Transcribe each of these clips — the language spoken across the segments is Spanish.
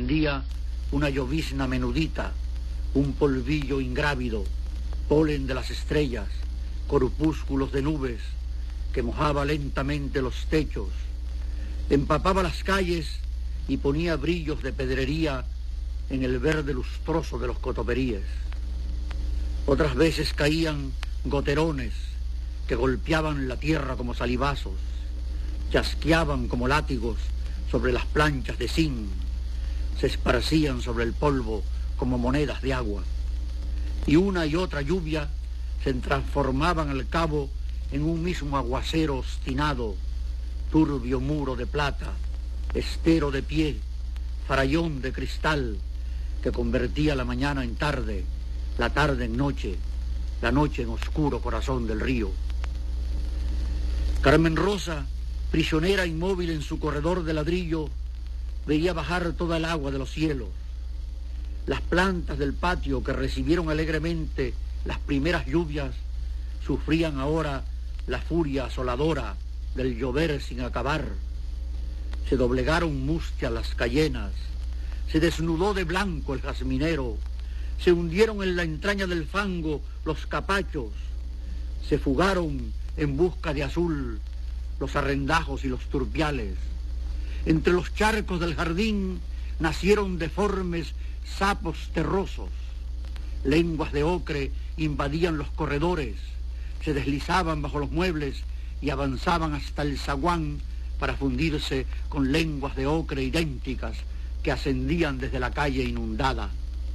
descendía una llovizna menudita, un polvillo ingrávido, polen de las estrellas, corpúsculos de nubes, que mojaba lentamente los techos, empapaba las calles y ponía brillos de pedrería en el verde lustroso de los cotoperíes. Otras veces caían goterones que golpeaban la tierra como salivazos, chasqueaban como látigos sobre las planchas de zinc, se esparcían sobre el polvo como monedas de agua, y una y otra lluvia se transformaban al cabo en un mismo aguacero obstinado, turbio muro de plata, estero de pie, farallón de cristal, que convertía la mañana en tarde, la tarde en noche, la noche en oscuro corazón del río. Carmen Rosa, prisionera inmóvil en su corredor de ladrillo, veía bajar toda el agua de los cielos. Las plantas del patio que recibieron alegremente las primeras lluvias sufrían ahora la furia asoladora del llover sin acabar. Se doblegaron mustias las cayenas, se desnudó de blanco el jazminero, se hundieron en la entraña del fango los capachos, se fugaron en busca de azul los arrendajos y los turpiales. Entre los charcos del jardín nacieron deformes sapos terrosos. Lenguas de ocre invadían los corredores, se deslizaban bajo los muebles y avanzaban hasta el zaguán para fundirse con lenguas de ocre idénticas que ascendían desde la calle inundada.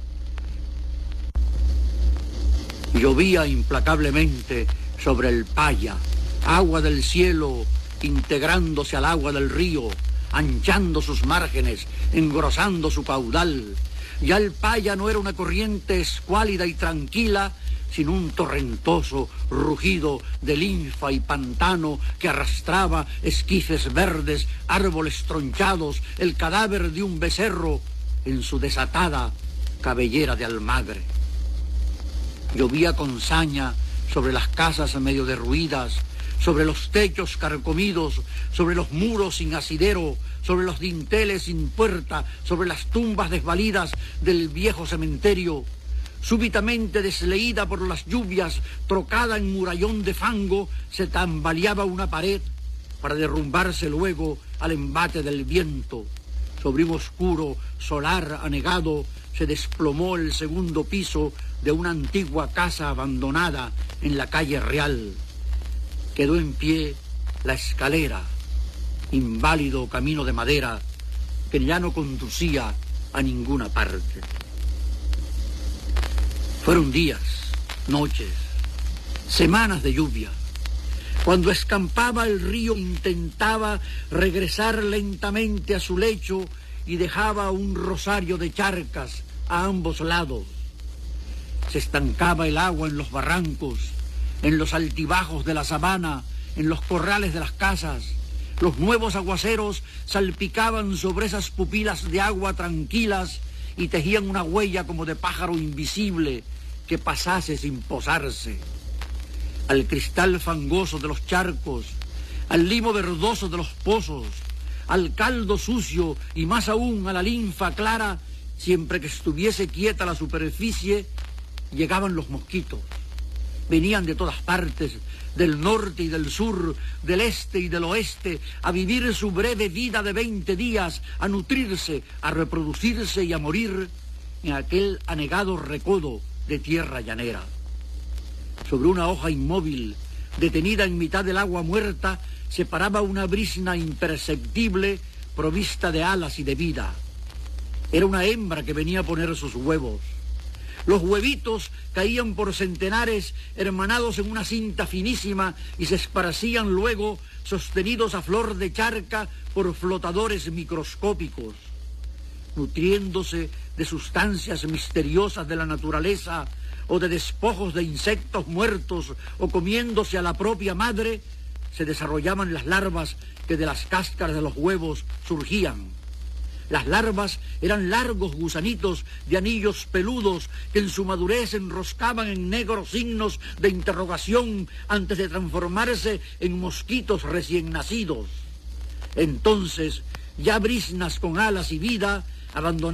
Llovía implacablemente sobre el Paya, agua del cielo integrándose al agua del río, anchando sus márgenes, engrosando su caudal. Ya el Paya no era una corriente escuálida y tranquila, sino un torrentoso rugido de linfa y pantano que arrastraba esquifes verdes, árboles tronchados, el cadáver de un becerro en su desatada cabellera de almagre. Llovía con saña sobre las casas medio derruidas, sobre los techos carcomidos, sobre los muros sin asidero, sobre los dinteles sin puerta, sobre las tumbas desvalidas del viejo cementerio. Súbitamente desleída por las lluvias, trocada en murallón de fango, se tambaleaba una pared para derrumbarse luego al embate del viento. Sobre un oscuro solar anegado se desplomó el segundo piso de una antigua casa abandonada en la calle Real. Quedó en pie la escalera, inválido camino de madera que ya no conducía a ninguna parte. Fueron días, noches, semanas de lluvia. Cuando escampaba el río intentaba regresar lentamente a su lecho y dejaba un rosario de charcas a ambos lados. Se estancaba el agua en los barrancos, en los altibajos de la sabana, en los corrales de las casas. Los nuevos aguaceros salpicaban sobre esas pupilas de agua tranquilas y tejían una huella como de pájaro invisible que pasase sin posarse. Al cristal fangoso de los charcos, al limo verdoso de los pozos, al caldo sucio y más aún a la linfa clara, siempre que estuviese quieta la superficie, llegaban los mosquitos. Venían de todas partes, del norte y del sur, del este y del oeste, a vivir su breve vida de 20 días, a nutrirse, a reproducirse y a morir en aquel anegado recodo de tierra llanera. Sobre una hoja inmóvil, detenida en mitad del agua muerta, se paraba una brisna imperceptible, provista de alas y de vida. Era una hembra que venía a poner sus huevos. Los huevitos caían por centenares, hermanados en una cinta finísima, y se esparcían luego, sostenidos a flor de charca, por flotadores microscópicos. Nutriéndose de sustancias misteriosas de la naturaleza, o de despojos de insectos muertos, o comiéndose a la propia madre, se desarrollaban las larvas que de las cáscaras de los huevos surgían. Las larvas eran largos gusanitos de anillos peludos que en su madurez se enroscaban en negros signos de interrogación antes de transformarse en mosquitos recién nacidos. Entonces, ya brisnas con alas y vida, abandonaban